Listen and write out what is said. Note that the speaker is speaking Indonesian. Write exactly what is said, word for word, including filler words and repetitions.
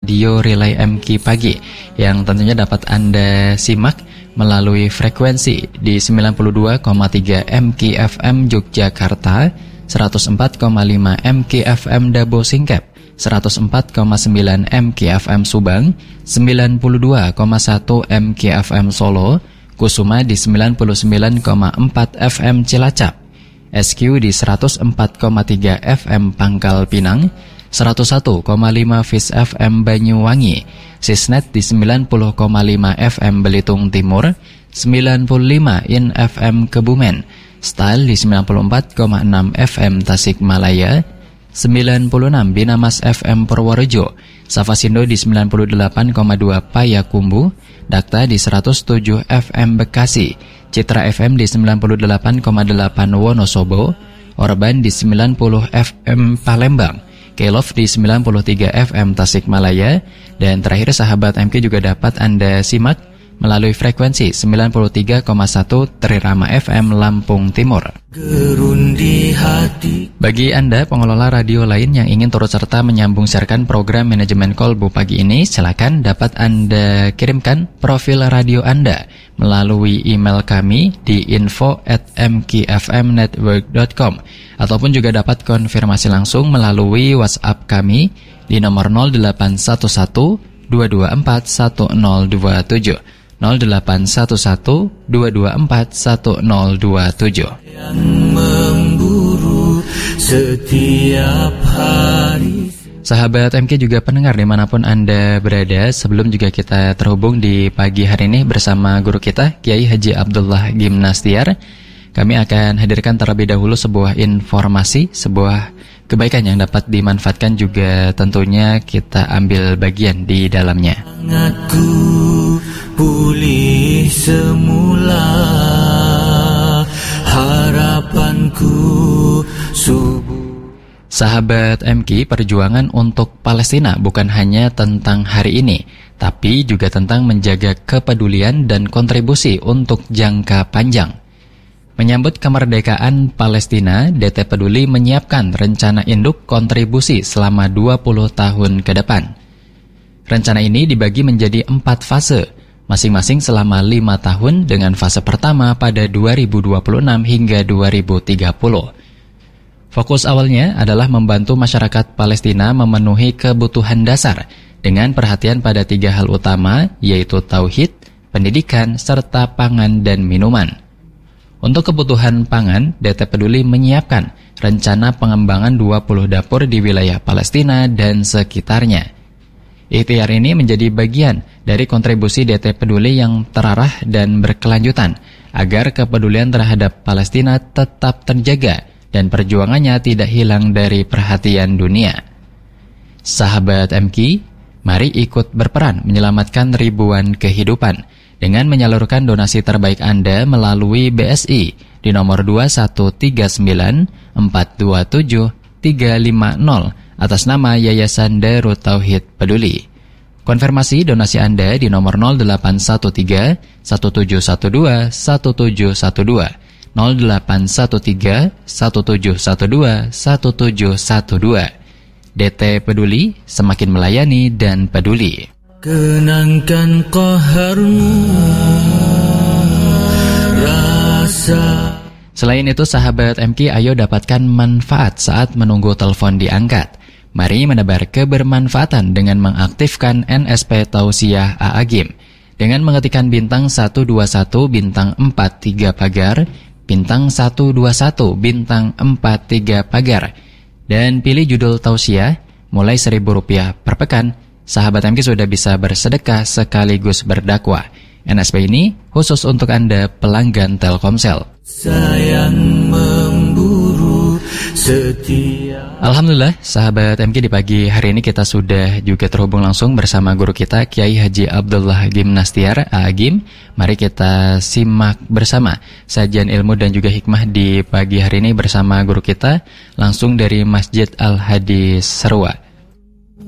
Radio Relay M K Pagi yang tentunya dapat Anda simak melalui frekuensi di sembilan puluh dua koma tiga M K F M Yogyakarta, seratus empat koma lima M K F M Dabo Singkep, seratus empat koma sembilan M K F M Subang, sembilan puluh dua koma satu M K F M Solo, Kusuma di sembilan puluh sembilan koma empat F M Cilacap, S Q di seratus empat koma tiga F M Pangkal Pinang, seratus satu koma lima Fis F M Banyuwangi, Sisnet di sembilan puluh koma lima F M Belitung Timur, sembilan puluh lima In F M Kebumen, Style di sembilan puluh empat koma enam F M Tasikmalaya, sembilan puluh enam Binamas F M Purworejo, Safasindo di sembilan puluh delapan koma dua Payakumbuh, Dakta di seratus tujuh F M Bekasi, Citra F M di sembilan puluh delapan koma delapan Wonosobo, Orban di sembilan puluh F M Palembang, Kelov di sembilan puluh tiga F M Tasikmalaya, dan terakhir sahabat M K juga dapat Anda simak melalui frekuensi sembilan puluh tiga koma satu Trirama F M Lampung Timur. Bagi Anda pengelola radio lain yang ingin turut serta menyambung siarkan program manajemen Kolbu pagi ini, silakan dapat Anda kirimkan profil radio Anda melalui email kami di info at m k f m network dot com ataupun juga dapat konfirmasi langsung melalui WhatsApp kami di nomor nol delapan satu satu dua dua empat satu nol dua tujuh nol delapan satu satu dua dua empat satu nol dua tujuh. Yang memburu setiap hari. Sahabat M K juga pendengar dimanapun Anda berada, sebelum juga kita terhubung di pagi hari ini bersama guru kita Kiai Haji Abdullah Gimnastiar, kami akan hadirkan terlebih dahulu sebuah informasi, sebuah kebaikan yang dapat dimanfaatkan juga tentunya kita ambil bagian di dalamnya. Sangatku pulih semula, harapanku subuh. Sahabat M K, perjuangan untuk Palestina bukan hanya tentang hari ini, tapi juga tentang menjaga kepedulian dan kontribusi untuk jangka panjang. Menyambut kemerdekaan Palestina, D T Peduli menyiapkan rencana induk kontribusi selama dua puluh tahun ke depan. Rencana ini dibagi menjadi empat fase, masing-masing selama lima tahun dengan fase pertama pada dua ribu dua puluh enam hingga dua ribu tiga puluh. Fokus awalnya adalah membantu masyarakat Palestina memenuhi kebutuhan dasar dengan perhatian pada tiga hal utama, yaitu tauhid, pendidikan, serta pangan dan minuman. Untuk kebutuhan pangan, D T Peduli menyiapkan rencana pengembangan dua puluh dapur di wilayah Palestina dan sekitarnya. Ikhtiar ini menjadi bagian dari kontribusi D T Peduli yang terarah dan berkelanjutan agar kepedulian terhadap Palestina tetap terjaga dan perjuangannya tidak hilang dari perhatian dunia. Sahabat M K, mari ikut berperan menyelamatkan ribuan kehidupan dengan menyalurkan donasi terbaik Anda melalui B S I di nomor dua satu tiga sembilan empat dua tujuh tiga lima nol atas nama Yayasan Darut Tauhid Peduli. Konfirmasi donasi Anda di nomor nol delapan satu tiga satu tujuh satu dua satu tujuh satu dua, nol delapan satu tiga satu tujuh satu dua satu tujuh satu dua. D T Peduli, semakin melayani dan peduli. Kenangkan qaharmu rasa. Selain itu sahabat M K, ayo dapatkan manfaat saat menunggu telepon diangkat. Mari menebar kebermanfaatan dengan mengaktifkan N S P Tausiah A A Gim dengan mengetikkan bintang satu dua satu bintang empat tiga pagar, bintang satu dua satu bintang empat tiga pagar, dan pilih judul tausiah mulai seribu rupiah per pekan. Sahabat M K sudah bisa bersedekah sekaligus berdakwah. N S P ini khusus untuk Anda pelanggan Telkomsel. Sayang memburu setia. Alhamdulillah, sahabat M K, di pagi hari ini kita sudah juga terhubung langsung bersama guru kita Kiai Haji Abdullah Gimnastiar A A Gim. Mari kita simak bersama sajian ilmu dan juga hikmah di pagi hari ini bersama guru kita langsung dari Masjid Al-Hadis Serua.